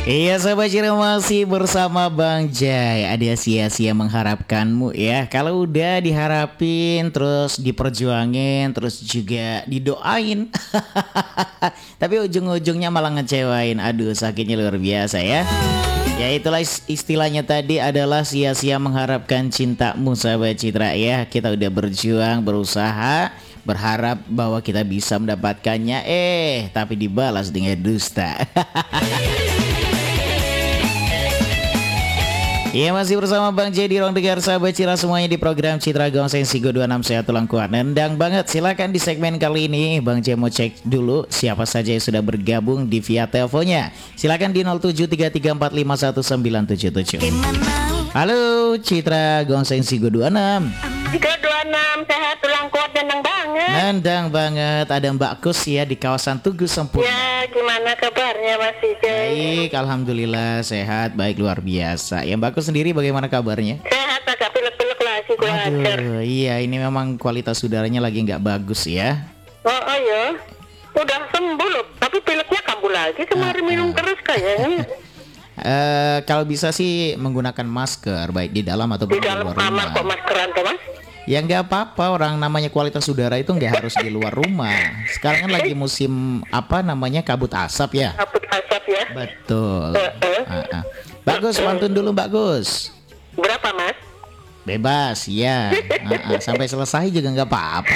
Iya Sobat Cira masih bersama Bang Jai. Ada sia-sia mengharapkanmu ya. Kalau udah diharapin, terus diperjuangin, terus juga didoain tapi ujung-ujungnya malah ngecewain. Aduh sakitnya luar biasa ya. Ya itulah istilahnya tadi adalah sia-sia mengharapkan cintamu Sobat Citra ya. Kita udah berjuang, berusaha, berharap bahwa kita bisa mendapatkannya, tapi dibalas dengan dusta. Iya masih bersama Bang J di ruang dengar Sahabat Citra semuanya di program Citra Gongseng Sigo 26 Sehat Tulang Kuat. Nendang banget, silakan di segmen kali ini Bang J mau cek dulu siapa saja yang sudah bergabung di via teleponnya. Silakan di 0733451977. Halo Citra Gongseng Sigo 26. Sigo 26 sehat tulang kuat, nendang banget. Nendang banget, ada Mbak Kus ya di kawasan Tugu Sempurna. Ya gimana kabarnya Mas J? Baik, alhamdulillah sehat, baik luar biasa. Ya Mbak Kus sendiri bagaimana kabarnya? Sehat, agak pilek-pilek lagi kurang ajar. Aduh, iya ini memang kualitas udaranya lagi nggak bagus ya. Oh ya, udah sembuh loh, tapi pileknya kambuh lagi. Kemarin minum terus kayaknya. Kalau bisa sih menggunakan masker baik di dalam atau Di dalam luar kamar rumah. kok maskeran tuh Mas? Ya nggak apa-apa, orang namanya kualitas udara itu nggak harus di luar rumah. Sekarang kan lagi musim apa namanya kabut asap ya. Kabut asap ya. Betul. Bagus, pantun dulu Mbak Gus. Berapa Mas? Bebas ya. Sampai selesai juga nggak apa-apa.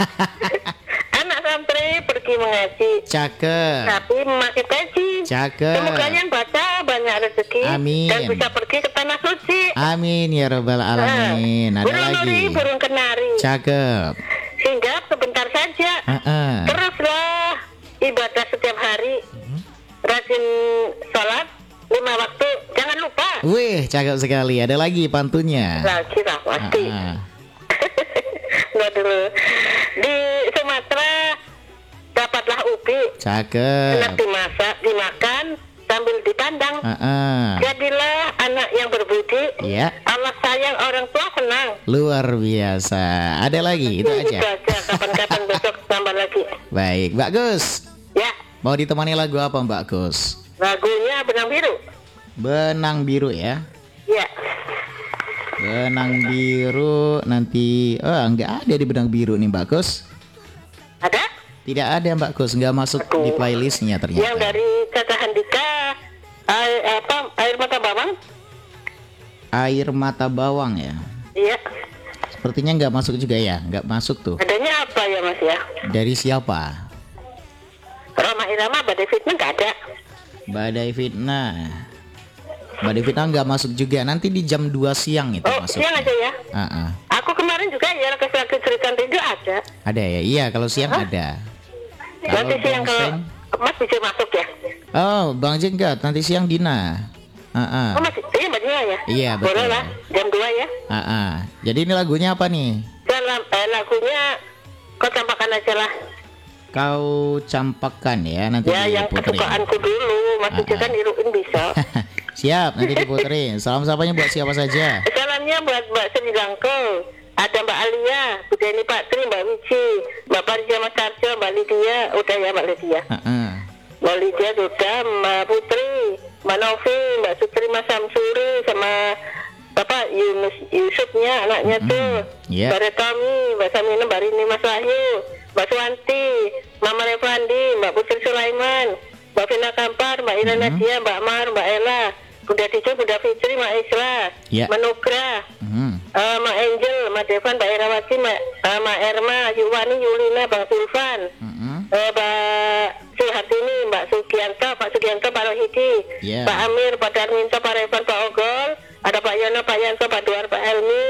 Anak santri pergi mengaji, Cakep. tapi memakai peci. Cakep. Semoga yang baca banyak rezeki. Amin. Dan bisa pergi ke tanah suci. Amin ya rabbal alamin. Ada Burung lagi. nuri, burung kenari. Cakep. Singgah sebentar saja. Teruslah ibadah setiap hari. Rajin sholat 5 waktu. Jangan lupa. Wih, cakep sekali. Ada lagi pantunnya. Lagi lah pasti. Nggak dulu. Di Sumatera dapatlah ubi. Cakep. Enak dimasak, dimakan sambil dipandang. Jadilah anak yang berbudi. Ya. Allah sayang, orang tua senang. Luar biasa. Ada lagi, itu aja. Itu aja. Kapan-kapan besok tambah lagi. Baik, Mbak Gus. Ya. Mau ditemani lagu apa Mbak Gus? Lagunya Benang Biru. Benang Biru ya. Ya. Benang Biru nanti. Nggak ada di Benang Biru nih Mbak Gus. Ada? Tidak ada Mbak Gus, nggak masuk di playlistnya ternyata. Yang dari Kakak Handika, air mata bawang? Air Mata Bawang ya. Iya. Sepertinya nggak masuk juga ya, nggak masuk tuh. Adanya apa ya Mas ya? Dari siapa? Roma Irama, Badai Fitnah nggak ada. Badai Fitnah. Badai Fitnah nggak masuk juga. Nanti di jam 2 siang itu masuk. Siang aja ya. Aku kemarin juga ya lagi cerita itu ada. Ada ya? Iya, kalau siang ada. Nanti siang kalau Mas bisa masuk ya? Oh, Bang Jenggat, nanti siang Dina. Oh masih, iya Mbak Dina ya? Iya betul. Boleh lah, jam 2 ya. Jadi ini lagunya apa nih? Lagunya Kau Campakan aja lah. Kau Campakan ya, nanti ya yang diputerin. kesukaanku dulu, masih kan iruin bisa. Siap, nanti diputerin. Salam sapanya buat siapa saja? Salamnya buat Mbak Sri Langko, ada Mbak Alia, Bu Deni Pak Tri, Mbak Wici, Mbak Parja Mas Karjo, Mbak Lydia, udah ya Mbak Lydia. Mbak Lydia sudah, Mbak Putri, Mbak Novi, Mbak Sutri, Mas Samsuri, sama Bapak Yusufnya, anaknya tuh, Mbak Retomi, Mbak Samina, Mbak Rini, Mas Wahyu, Mbak Suwanti, Mama Revandi, Mbak Putri Sulaiman, Mbak Vina Kampar, Mbak Ira Nadia, Mbak Mar, Mbak Ella, Bunda Dijo, Bunda Fitri, Mbak Isra, Mbak Nugra, Mbak Angel, Mbak Devan, Mbak Irawati, Mbak Erma, Yuwani, Yulina, Bang Sulfan, Mbak Suhartini, Mbak Sugianto, Pak Sugianto, Pak Rohidi, Pak Amir, Pak Darminto, Pak Revan, Pak Ogol, ada Pak Yono, Pak Yanto, Pak Duar, Pak Helmi,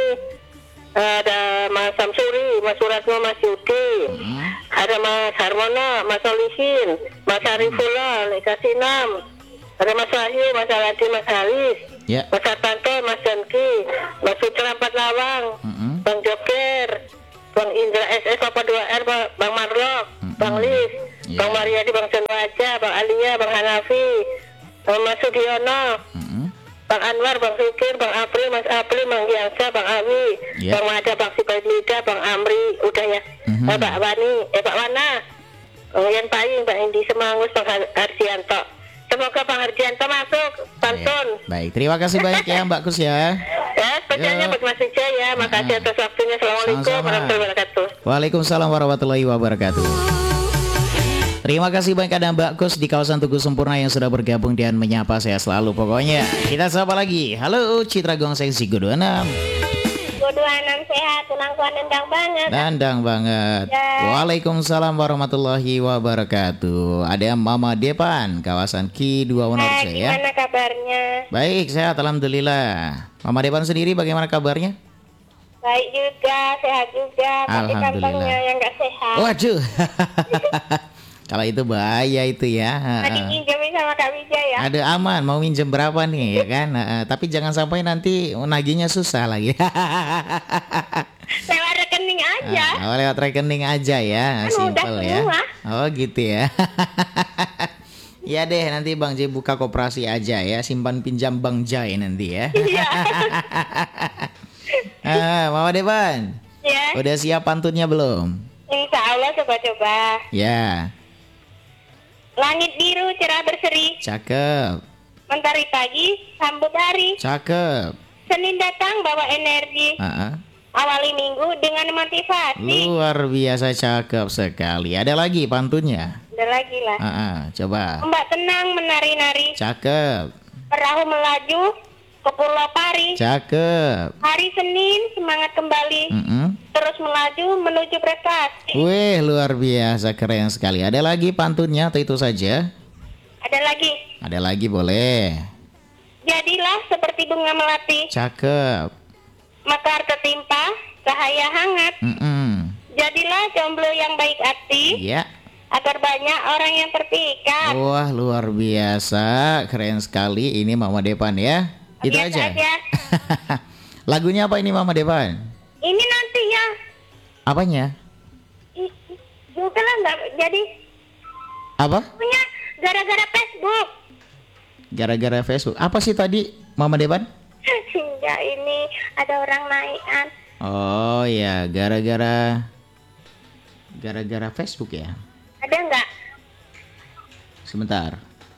ada Mas Samsuri, Mas Suratno, Mas Yudi, ada Mas Harmono, Mas Solihin, Mas Arifullah, Leka Sinam, ada Mas Wahyu, Mas Aladi, Mas Halis, Mas Artanto, Mas Janki, Mas Sutra 4 Lawang, Bang Joker, Bang Indra SS, Papa 2R, Bang Marlok, Bang Lis, Bang Mariadi, Bang Senwaja, Bang Alia, Bang Hanafi, Mas Sudiono, Bang Anwar, Bang Sukir, Bang April, Mas April, Bang Giangsa, Bang Awi, Bang Mada, Bang Sibaidlida, Bang Amri, udah ya, Pak Wani, Pak Wana, Yan Payung, Pak Indi Semangus, Bang Arsianto, Semoga Bang Hardianto masuk pantun. Baik, terima kasih banyak ya Mbak Kus ya. Ya, spesialnya buat Mas Ija ya. Makasih atas waktunya. Assalamualaikum Sama-sama. warahmatullahi wabarakatuh. Waalaikumsalam warahmatullahi wabarakatuh. Terima kasih banyak ada Mbak Kus di kawasan Tugu Sempurna yang sudah bergabung dan menyapa saya selalu pokoknya. Kita sapa lagi. Halo Citra Gongseng Sigo 26. 26 sehat, tulang tua nendang banget. Nandang banget. Ya. Waalaikumsalam warahmatullahi wabarakatuh. Ada Mama Depan, kawasan Ki 2 Wonorejo ya. Gimana kabarnya? Baik, sehat alhamdulillah. Mama Depan sendiri bagaimana kabarnya? Baik juga, sehat juga. Tapi Alhamdulillah. kantongnya yang nggak sehat. Waduh. Kalau itu bahaya itu ya. Tadi pinjamin sama Kak Wija ya. Ada aman, mau minjem berapa nih ya kan? Tapi jangan sampai nanti nagihnya susah lagi. Lewat rekening aja. Lewat rekening aja ya, Kan udah simpel ya. semua. Oh gitu ya. Ya deh, nanti Bang Jai buka koperasi aja ya, simpan pinjam Bang Jai nanti ya. Iya. Mama Depan, Ya. udah siap pantunnya belum? Insya Allah coba-coba. Ya, Langit biru cerah berseri, cakep, mentari pagi sambut hari. cakep. Senin datang bawa energi, Ah, awali minggu dengan motivasi. luar biasa cakep sekali. Ada lagi pantunnya? Ada lagi lah. Coba. Mbak tenang menari-nari, Cakep, perahu melaju ke Pulau Pari. cakep. Hari Senin semangat kembali, terus melaju menuju prestasi. Wih, luar biasa, keren sekali. Ada lagi pantunnya atau itu saja? Ada lagi, Ada lagi boleh. jadilah seperti bunga melati, Cakep. mekar tertimpa cahaya hangat. Jadilah jomblo yang baik hati, Ya. agar banyak orang yang terpikat. Wah, luar biasa, keren sekali. Ini Mama Depan ya. Itu Biasa aja. Lagunya apa ini Mama Depan? Ini nanti ya, Apanya? juga lah nggak jadi Apa? punya gara-gara Facebook. Gara-gara Facebook. Apa sih tadi Mama Depan? Hingga ini ada orang naikan. Oh ya, gara-gara Facebook ya. Ada nggak? Sebentar.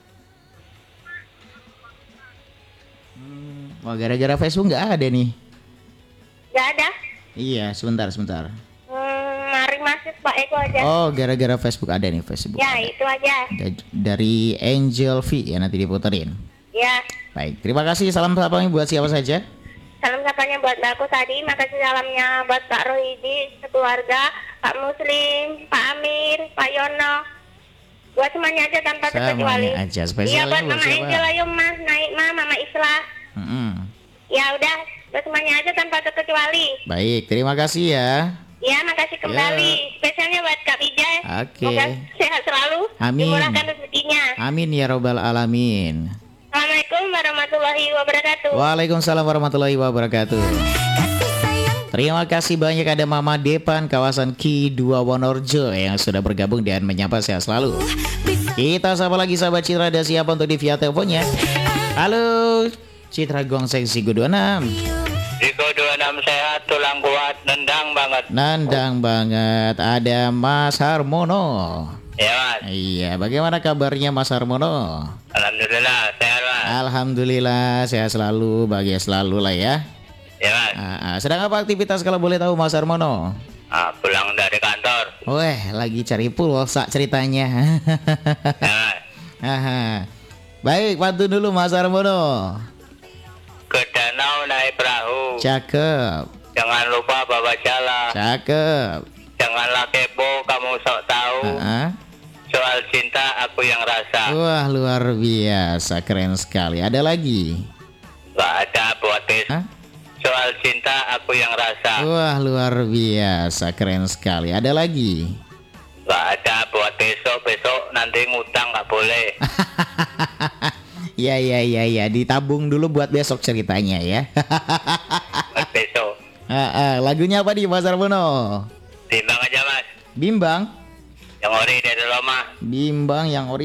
Wah, gara-gara Facebook nggak ada nih. Nggak ada. Iya, sebentar. Mari masuk Pak Eko aja. Oh, gara-gara Facebook ada nih Facebook. Ya itu aja. Dari Angel V ya, nanti diputerin. Ya. Baik, terima kasih. Salam sapanya buat siapa saja? Salam sapanya buat Mbak Aku tadi. Makasih salamnya buat Pak Rohidi, sekeluarga, Pak Muslim, Pak Amir, Pak Yono. Buat semuanya aja tanpa terkecuali. Semuanya aja. Iya Spesialnya buat buat Mama siapa? Angel, ayo Mas, naik Mama Islah. Ya udah, buat semuanya aja tanpa terkecuali. Baik, terima kasih ya. Ya, makasih kembali. Spesialnya buat Kak Wijay. Oke. Semoga sehat selalu. Amin. Dimurahkan rezekinya. Amin ya robbal alamin. Assalamualaikum warahmatullahi wabarakatuh. Waalaikumsalam warahmatullahi wabarakatuh. Terima kasih banyak ada Mama Depan kawasan Ki 2 Wonorejo yang sudah bergabung dan menyapa saya selalu. Kita sapa lagi sahabat Citra, ada siapa untuk di via teleponnya? Halo Citra Gongseng Sigo 26. Sigo 26 sehat, tulang kuat, nendang banget. Nandang banget. Ada Mas Harmono. Ya Mas, Iya, bagaimana kabarnya Mas Harmono? alhamdulillah sehat Mas. Alhamdulillah, sehat selalu, bahagia selalu lah ya. Ya Mas, Sedang apa aktivitas kalau boleh tahu Mas Harmono? pulang dari kantor. Weh, lagi cari pulsa ceritanya. Ya Mas, Baik, pantun dulu Mas Harmono. ke danau naik perahu. Cakep, Jangan lupa bawa jala. cakep. Janganlah kepo, kamu sok tahu. Soal cinta aku yang rasa. Wah, luar biasa, keren sekali. Ada lagi? Gak ada buat besok. Soal cinta aku yang rasa. Wah, luar biasa, keren sekali. Ada lagi? Gak ada buat besok nanti ngutang gak boleh. Ya, ditabung dulu buat besok ceritanya ya. Buat besok. Lagunya apa nih Mas Harmono? Timbang aja Mas. Bimbang? Yang ori dari Roma. Bimbang yang ori.